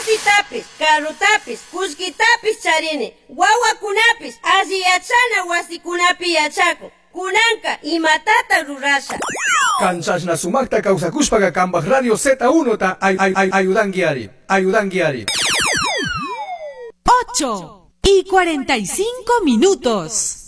Wasitapis, carrotapis, kuskitapis charini. Wawakunapis asiyachana wasikunapi yachakun. Kunanka imatata rurasha. Kanchashna sumakta kawsakushpaqa kanpaq Radio Z1 ta ayudankiari. 8:45.